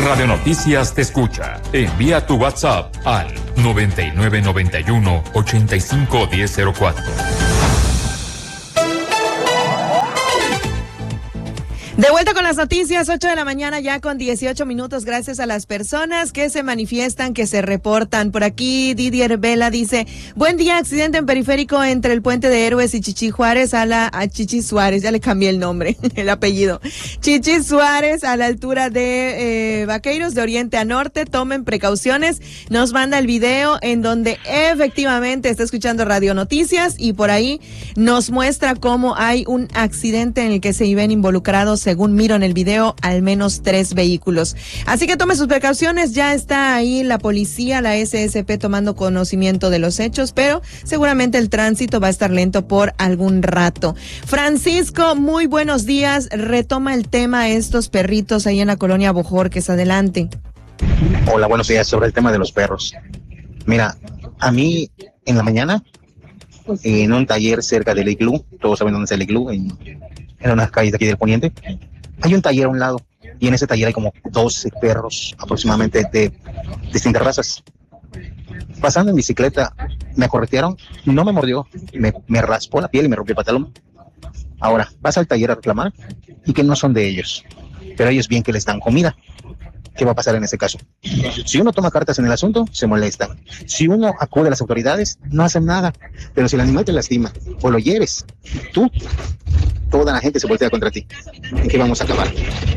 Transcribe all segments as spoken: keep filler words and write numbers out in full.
Radio Noticias te escucha. Envía tu WhatsApp al noventa y nueve noventa y uno ochenta y cinco diez cero cuatro. De vuelta con las noticias, ocho de la mañana ya con dieciocho minutos, gracias a las personas que se manifiestan, que se reportan. Por aquí Didier Vela dice, buen día, accidente en periférico entre el Puente de Héroes y Chichi Juárez a la, a Chichi Suárez, ya le cambié el nombre, el apellido. Chichi Suárez a la altura de eh, Vaqueiros de Oriente a Norte, tomen precauciones. Nos manda el video en donde efectivamente está escuchando Radio Noticias y por ahí nos muestra cómo hay un accidente en el que se ven involucrados, según miro en el video, al menos tres vehículos. Así que tome sus precauciones, ya está ahí la policía, la S S P tomando conocimiento de los hechos, pero seguramente el tránsito va a estar lento por algún rato. Francisco, muy buenos días, retoma el tema estos perritos ahí en la colonia Bojorquez, adelante. Hola, buenos días, sobre el tema de los perros. Mira, a mí en la mañana, en un taller cerca del iglú, todos saben dónde es el iglú, en en unas calles de aquí del poniente, hay un taller a un lado, y en ese taller hay como doce perros aproximadamente de distintas razas. Pasando en bicicleta, me corretearon, no me mordió, me, me raspó la piel y me rompió el pantalón. Ahora, vas al taller a reclamar y que no son de ellos, pero ellos bien que les dan comida. ¿Qué va a pasar en ese caso? Si uno toma cartas en el asunto, se molestan. Si uno acude a las autoridades, no hacen nada. Pero si el animal te lastima o lo lleves, tú, toda la gente se voltea contra ti. ¿En qué vamos a acabar?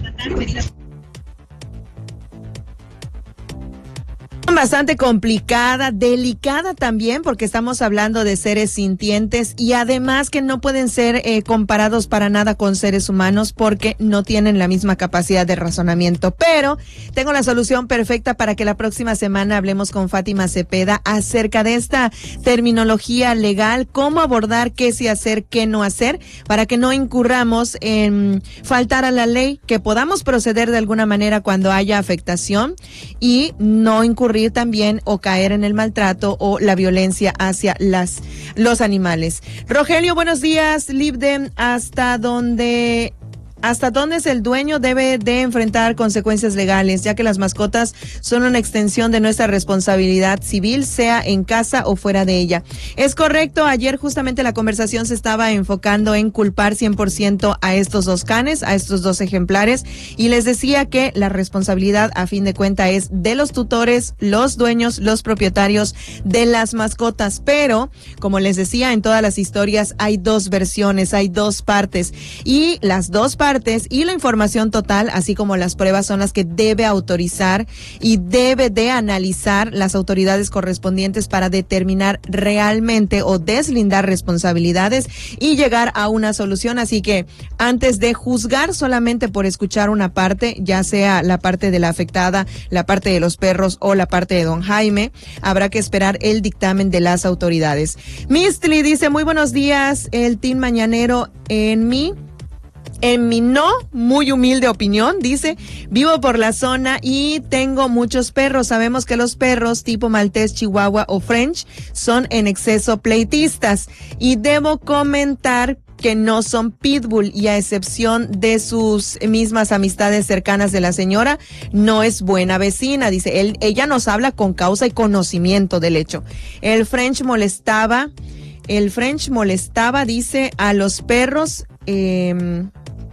Bastante complicada, delicada también, porque estamos hablando de seres sintientes y además que no pueden ser eh, comparados para nada con seres humanos porque no tienen la misma capacidad de razonamiento. Pero tengo la solución perfecta para que la próxima semana hablemos con Fátima Cepeda acerca de esta terminología legal, cómo abordar, qué sí hacer, qué no hacer, para que no incurramos en faltar a la ley, que podamos proceder de alguna manera cuando haya afectación y no incurrir también o caer en el maltrato o la violencia hacia las los animales. Rogelio, buenos días. Libdem, hasta donde ¿Hasta dónde es el dueño debe de enfrentar consecuencias legales, ya que las mascotas son una extensión de nuestra responsabilidad civil, sea en casa o fuera de ella? Es correcto, ayer justamente la conversación se estaba enfocando en culpar cien por ciento a estos dos canes, a estos dos ejemplares, y les decía que la responsabilidad a fin de cuentas es de los tutores, los dueños, los propietarios de las mascotas, pero como les decía, en todas las historias hay dos versiones, hay dos partes, y las dos partes y la información total, así como las pruebas, son las que debe autorizar y debe de analizar las autoridades correspondientes para determinar realmente o deslindar responsabilidades y llegar a una solución. Así que antes de juzgar solamente por escuchar una parte, ya sea la parte de la afectada, la parte de los perros o la parte de don Jaime, habrá que esperar el dictamen de las autoridades. Mistli dice, muy buenos días, el team mañanero en mí. En mi no muy humilde opinión, dice, vivo por la zona y tengo muchos perros. Sabemos que los perros tipo maltés, chihuahua o french son en exceso pleitistas. Y debo comentar que no son pitbull y a excepción de sus mismas amistades cercanas de la señora, no es buena vecina. Dice, él, ella nos habla con causa y conocimiento del hecho. El french molestaba, el french molestaba, dice, a los perros, eh,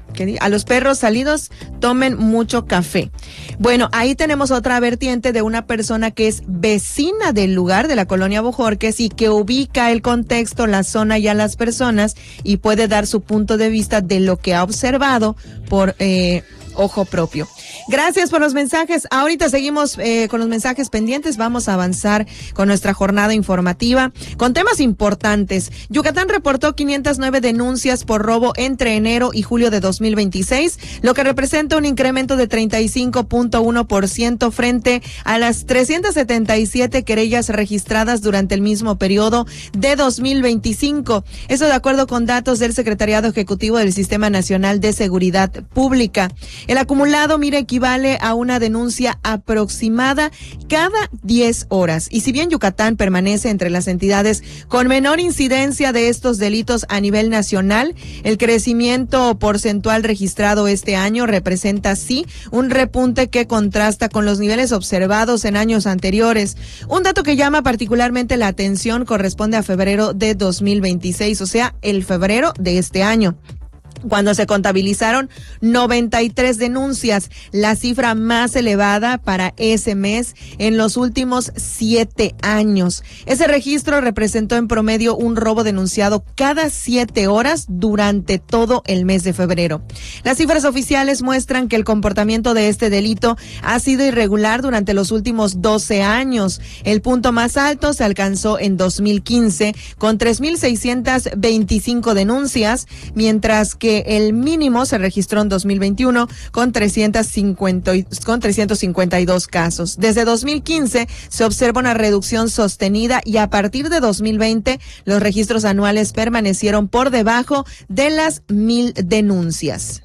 a los perros salidos, tomen mucho café. Bueno, ahí tenemos otra vertiente de una persona que es vecina del lugar de la colonia Bojorquez y que ubica el contexto, la zona y a las personas y puede dar su punto de vista de lo que ha observado por eh, ojo propio. Gracias por los mensajes. Ahorita seguimos eh, con los mensajes pendientes. Vamos a avanzar con nuestra jornada informativa con temas importantes. Yucatán reportó quinientas nueve denuncias por robo entre enero y julio de dos mil veintiséis, lo que representa un incremento de treinta y cinco punto uno por ciento frente a las trescientas setenta y siete querellas registradas durante el mismo periodo de dos mil veinticinco. Eso de acuerdo con datos del Secretariado Ejecutivo del Sistema Nacional de Seguridad Pública. El acumulado, mire, equivale a una denuncia aproximada cada diez horas. Y si bien Yucatán permanece entre las entidades con menor incidencia de estos delitos a nivel nacional, el crecimiento porcentual registrado este año representa sí un repunte que contrasta con los niveles observados en años anteriores. Un dato que llama particularmente la atención corresponde a febrero de dos mil veintiséis, o sea, el febrero de este año, cuando se contabilizaron noventa y tres denuncias, la cifra más elevada para ese mes en los últimos siete años. Ese registro representó en promedio un robo denunciado cada siete horas durante todo el mes de febrero. Las cifras oficiales muestran que el comportamiento de este delito ha sido irregular durante los últimos doce años. El punto más alto se alcanzó en dos mil quince con tres mil seiscientas veinticinco denuncias, mientras que el mínimo se registró en dos mil veintiuno con trescientos cincuenta, con trescientos cincuenta y dos casos. Desde dos mil quince se observa una reducción sostenida y a partir de dos mil veinte los registros anuales permanecieron por debajo de las mil denuncias.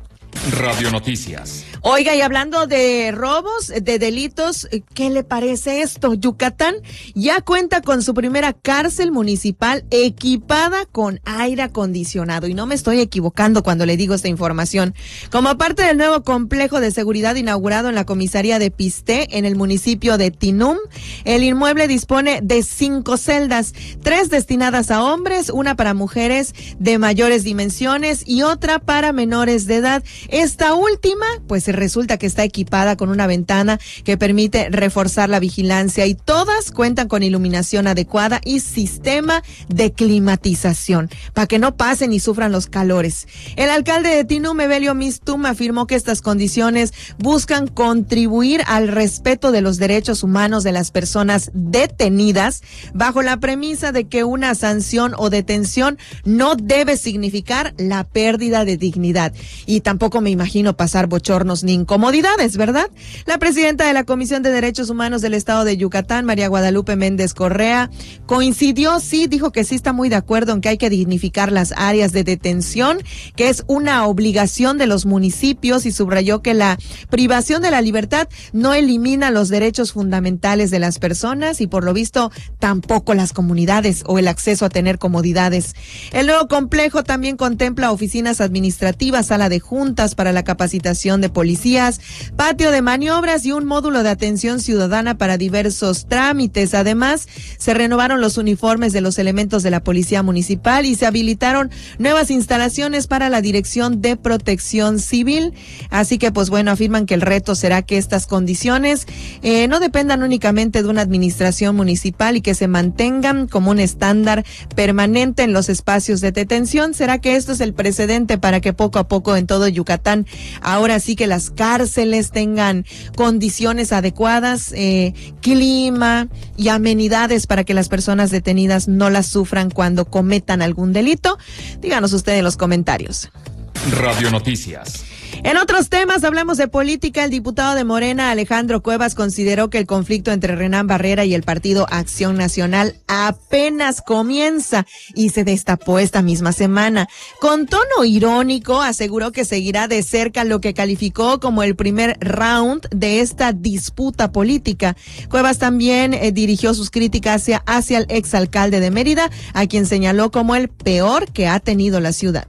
Radio Noticias. Oiga, y hablando de robos, de delitos, ¿qué le parece esto? Yucatán ya cuenta con su primera cárcel municipal equipada con aire acondicionado. Y no me estoy equivocando cuando le digo esta información. Como parte del nuevo complejo de seguridad inaugurado en la comisaría de Pisté, en el municipio de Tinum, el inmueble dispone de cinco celdas, tres destinadas a hombres, una para mujeres de mayores dimensiones y otra para menores de edad. Esta última, pues resulta que está equipada con una ventana que permite reforzar la vigilancia y todas cuentan con iluminación adecuada y sistema de climatización para que no pasen y sufran los calores. El alcalde de Tinum, Evelio Mistum, afirmó que estas condiciones buscan contribuir al respeto de los derechos humanos de las personas detenidas bajo la premisa de que una sanción o detención no debe significar la pérdida de dignidad. Y tampoco me imagino pasar bochornos ni incomodidades, ¿verdad? La presidenta de la Comisión de Derechos Humanos del Estado de Yucatán, María Guadalupe Méndez Correa, coincidió, sí, dijo que sí está muy de acuerdo en que hay que dignificar las áreas de detención, que es una obligación de los municipios, y subrayó que la privación de la libertad no elimina los derechos fundamentales de las personas y por lo visto tampoco las comunidades o el acceso a tener comodidades. El nuevo complejo también contempla oficinas administrativas, sala de juntas para la capacitación de policías, patio de maniobras y un módulo de atención ciudadana para diversos trámites. Además, se renovaron los uniformes de los elementos de la Policía Municipal y se habilitaron nuevas instalaciones para la Dirección de Protección Civil. Así que, pues bueno, afirman que el reto será que estas condiciones eh, no dependan únicamente de una administración municipal y que se mantengan como un estándar permanente en los espacios de detención. ¿Será que esto es el precedente para que poco a poco en todo Yucatán ahora sí que las cárceles tengan condiciones adecuadas, eh, clima y amenidades para que las personas detenidas no las sufran cuando cometan algún delito? Díganos usted en los comentarios. Radio Noticias. En otros temas, hablamos de política. El diputado de Morena, Alejandro Cuevas, consideró que el conflicto entre Renán Barrera y el Partido Acción Nacional apenas comienza y se destapó esta misma semana. Con tono irónico, aseguró que seguirá de cerca lo que calificó como el primer round de esta disputa política. Cuevas también eh, dirigió sus críticas hacia, hacia el exalcalde de Mérida, a quien señaló como el peor que ha tenido la ciudad.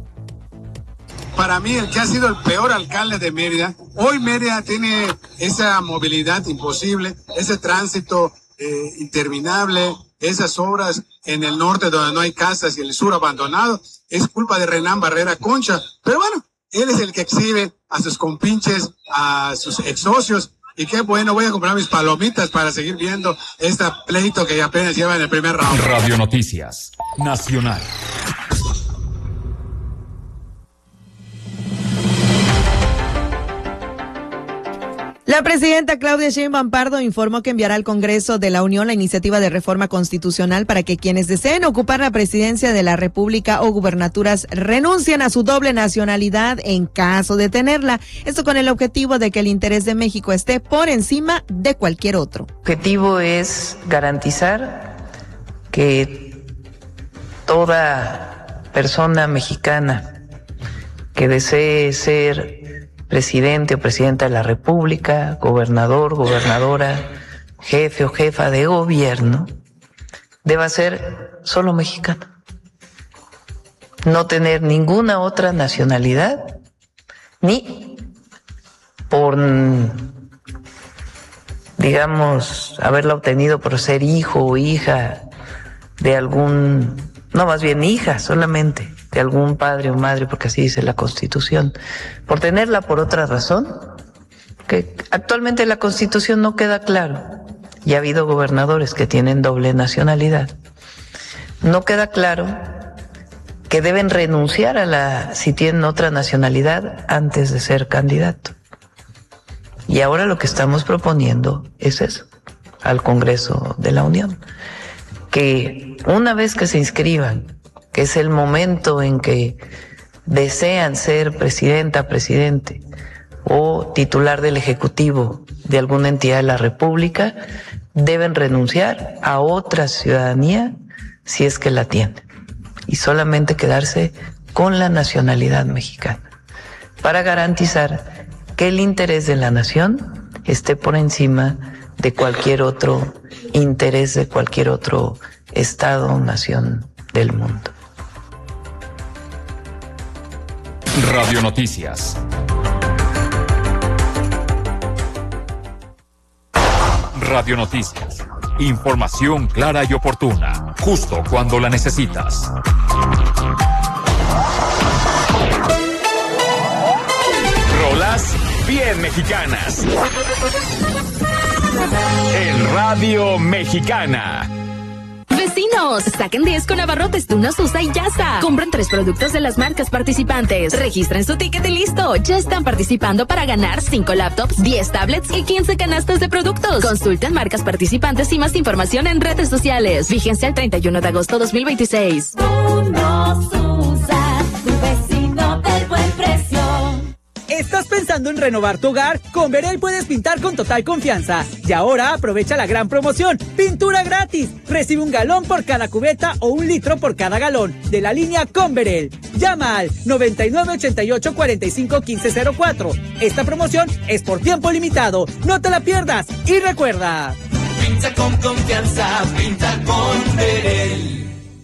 Para mí, el que ha sido el peor alcalde de Mérida, hoy Mérida tiene esa movilidad imposible, ese tránsito eh, interminable, esas obras en el norte donde no hay casas y el sur abandonado, es culpa de Renán Barrera Concha. Pero bueno, él es el que exhibe a sus compinches, a sus ex socios, y qué bueno, voy a comprar mis palomitas para seguir viendo este pleito que apenas lleva en el primer round. Radio Noticias Nacional. La presidenta Claudia Sheinbaum Pardo informó que enviará al Congreso de la Unión la iniciativa de reforma constitucional para que quienes deseen ocupar la presidencia de la República o gubernaturas renuncien a su doble nacionalidad en caso de tenerla. Esto con el objetivo de que el interés de México esté por encima de cualquier otro. El objetivo es garantizar que toda persona mexicana que desee ser presidente o presidenta de la República, gobernador, gobernadora, jefe o jefa de gobierno, deba ser solo mexicano. No tener ninguna otra nacionalidad, ni por, digamos, haberla obtenido por ser hijo o hija de algún, no, más bien hija solamente, de algún padre o madre, porque así dice la Constitución, por tenerla por otra razón, que actualmente en la Constitución no queda claro, y ha habido gobernadores que tienen doble nacionalidad, no queda claro que deben renunciar a la, si tienen otra nacionalidad, antes de ser candidato. Y ahora lo que estamos proponiendo es eso, al Congreso de la Unión, que una vez que se inscriban, que es el momento en que desean ser presidenta, presidente o titular del Ejecutivo de alguna entidad de la República, deben renunciar a otra ciudadanía si es que la tienen y solamente quedarse con la nacionalidad mexicana para garantizar que el interés de la nación esté por encima de cualquier otro interés de cualquier otro estado o nación del mundo. Radio Noticias. Radio Noticias. Información clara y oportuna, justo cuando la necesitas. Rolas bien mexicanas. En Radio Mexicana. Vecinos, saquen diez con abarrotes Tuna Susa y ya está. Compren tres productos de las marcas participantes. Registren su ticket y listo. Ya están participando para ganar cinco laptops, diez tablets y quince canastas de productos. Consulten marcas participantes y más información en redes sociales. Fíjense al treinta y uno de agosto de dos mil veintiséis. Tuna Susa, tu vecino del buen precio. ¿Estás pensando en renovar tu hogar? Con Verel puedes pintar con total confianza. Y ahora aprovecha la gran promoción. ¡Pintura gratis! Recibe un galón por cada cubeta o un litro por cada galón de la línea Con Verel. Llama al noventa y nueve ochenta y ocho cuarenta y cinco quince cero cuatro. Esta promoción es por tiempo limitado. ¡No te la pierdas! Y recuerda... Pinta con confianza, pinta con Verel.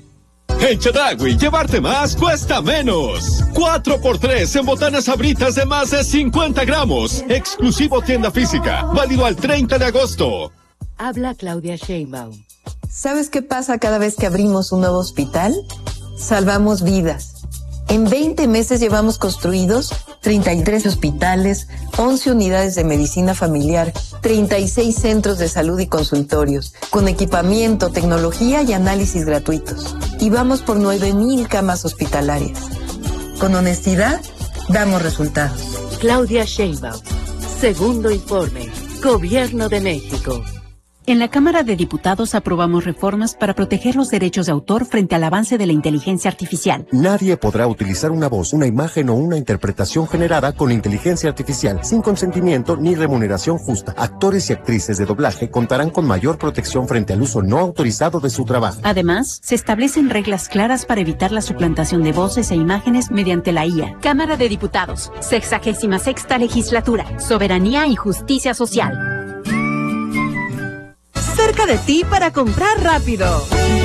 En Chedraui, llevarte más cuesta menos. cuatro por tres en botanas Sabritas de más de cincuenta gramos. Exclusivo tienda física. Válido al treinta de agosto. Habla Claudia Sheinbaum. ¿Sabes qué pasa cada vez que abrimos un nuevo hospital? Salvamos vidas. En veinte meses llevamos construidos treinta y tres hospitales, once unidades de medicina familiar, treinta y seis centros de salud y consultorios, con equipamiento, tecnología y análisis gratuitos. Y vamos por nueve mil camas hospitalarias. Con honestidad, damos resultados. Claudia Sheinbaum. Segundo informe. Gobierno de México. En la Cámara de Diputados aprobamos reformas para proteger los derechos de autor frente al avance de la inteligencia artificial. Nadie podrá utilizar una voz, una imagen o una interpretación generada con inteligencia artificial sin consentimiento ni remuneración justa. Actores y actrices de doblaje contarán con mayor protección frente al uso no autorizado de su trabajo. Además, se establecen reglas claras para evitar la suplantación de voces e imágenes mediante la I A. Cámara de Diputados, sexagésima sexta legislatura, soberanía y justicia social. Cerca de ti para comprar rápido.